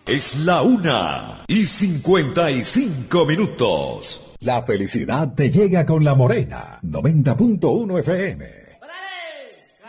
Es la 1:55. La felicidad te llega con La Morena, 90.1 FM.